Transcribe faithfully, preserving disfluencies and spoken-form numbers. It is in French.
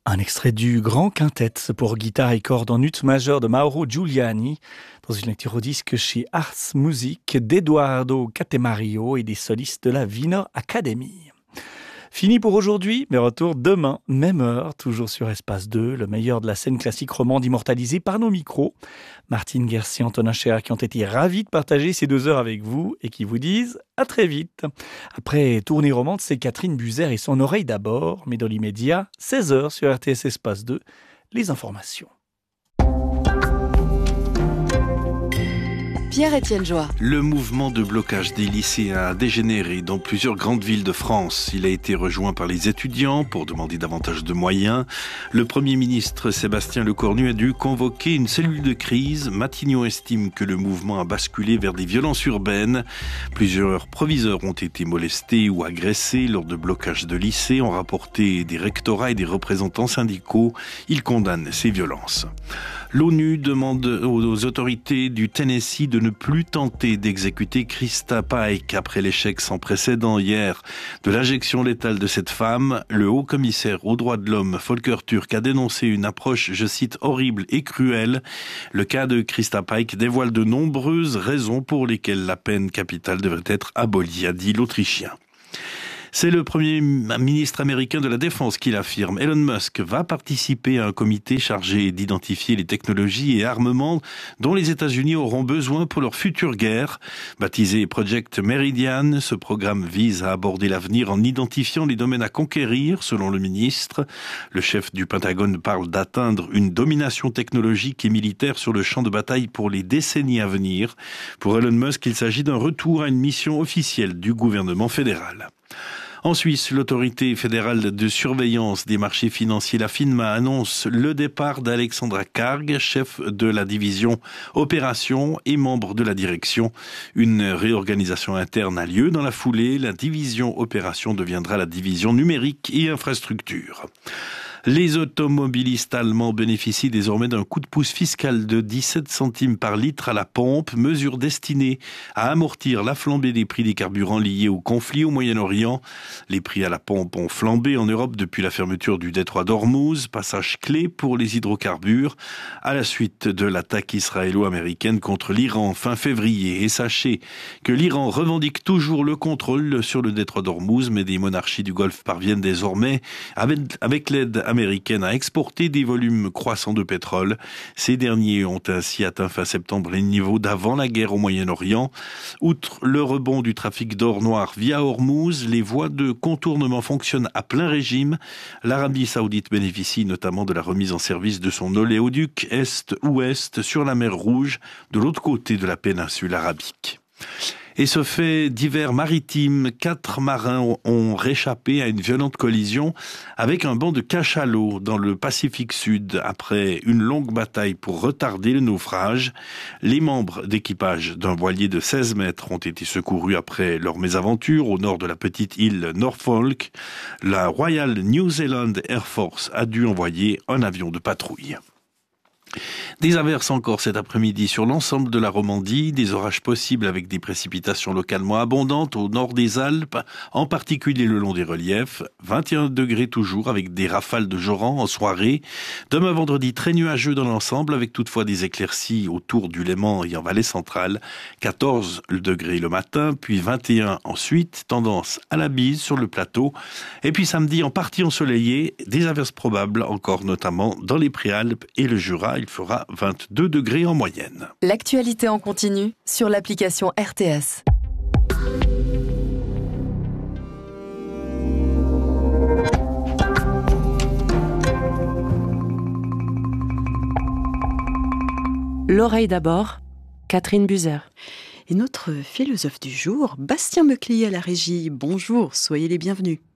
Un extrait du Grand Quintet pour guitare et cordes en ut majeur de Mauro Giuliani, dans une lecture au disque chez Ars Music d'Edoardo Catemario et des solistes de la Wiener Academy. Fini pour aujourd'hui, mais retour demain, même heure, toujours sur Espace deux, le meilleur de la scène classique romande immortalisée par nos micros. Martine Guercy, Antonin Chéard qui ont été ravis de partager ces deux heures avec vous et qui vous disent à très vite. Après Tournée romande, c'est Catherine Buzer et son oreille d'abord, mais dans l'immédiat, seize heures sur R T S Espace deux, les informations. Pierre-Étienne Joie. Le mouvement de blocage des lycéens a dégénéré dans plusieurs grandes villes de France. Il a été rejoint par les étudiants pour demander davantage de moyens. Le Premier ministre Sébastien Lecornu a dû convoquer une cellule de crise. Matignon estime que le mouvement a basculé vers des violences urbaines. Plusieurs proviseurs ont été molestés ou agressés lors de blocages de lycées, ont rapporté des rectorats et des représentants syndicaux. Ils condamnent ces violences. L'ONU demande aux autorités du Tennessee de ne plus tenter d'exécuter Krista Paik après l'échec sans précédent hier de l'injection létale de cette femme. Le haut-commissaire aux droits de l'homme, Volker Turk, a dénoncé une approche, je cite, horrible et cruelle. Le cas de Krista Paik dévoile de nombreuses raisons pour lesquelles la peine capitale devrait être abolie, a dit l'Autrichien. C'est le Premier ministre américain de la Défense qui l'affirme. Elon Musk va participer à un comité chargé d'identifier les technologies et armements dont les États-Unis auront besoin pour leur future guerre. Baptisé Project Meridian, ce programme vise à aborder l'avenir en identifiant les domaines à conquérir, selon le ministre. Le chef du Pentagone parle d'atteindre une domination technologique et militaire sur le champ de bataille pour les décennies à venir. Pour Elon Musk, il s'agit d'un retour à une mission officielle du gouvernement fédéral. En Suisse, l'autorité fédérale de surveillance des marchés financiers, la FINMA, annonce le départ d'Alexandra Karg, chef de la division opération et membre de la direction. Une réorganisation interne a lieu dans la foulée. La division opération deviendra la division numérique et infrastructure. Les automobilistes allemands bénéficient désormais d'un coup de pouce fiscal de dix-sept centimes par litre à la pompe, mesure destinée à amortir la flambée des prix des carburants liés au conflit au Moyen-Orient. Les prix à la pompe ont flambé en Europe depuis la fermeture du détroit d'Ormuz, passage clé pour les hydrocarbures, à la suite de l'attaque israélo-américaine contre l'Iran fin février. Et sachez que l'Iran revendique toujours le contrôle sur le détroit d'Ormuz, mais des monarchies du Golfe parviennent désormais, avec, avec l'aide américaine, à exporter des volumes croissants de pétrole. Ces derniers ont ainsi atteint fin septembre les niveaux d'avant la guerre au Moyen-Orient. Outre le rebond du trafic d'or noir via Hormuz, les voies de contournement fonctionnent à plein régime. L'Arabie Saoudite bénéficie notamment de la remise en service de son oléoduc Est-Ouest sur la mer Rouge, de l'autre côté de la péninsule arabique. Et ce fait divers maritime, quatre marins ont réchappé à une violente collision avec un banc de cachalots dans le Pacifique Sud après une longue bataille pour retarder le naufrage. Les membres d'équipage d'un voilier de seize mètres ont été secourus après leur mésaventure au nord de la petite île Norfolk. La Royal New Zealand Air Force a dû envoyer un avion de patrouille. Des averses encore cet après-midi sur l'ensemble de la Romandie, des orages possibles avec des précipitations localement abondantes au nord des Alpes, en particulier le long des reliefs. vingt et un degrés toujours avec des rafales de Joran en soirée. Demain vendredi très nuageux dans l'ensemble avec toutefois des éclaircies autour du Léman et en vallée centrale. quatorze degrés le matin, puis vingt et un ensuite, tendance à la bise sur le plateau. Et puis samedi en partie ensoleillé, des averses probables encore notamment dans les Préalpes et le Jura. Il fera vingt-deux degrés en moyenne. L'actualité en continu sur l'application R T S. L'oreille d'abord, Catherine Buzer. Et notre philosophe du jour, Bastien Meuclier à la régie. Bonjour, soyez les bienvenus.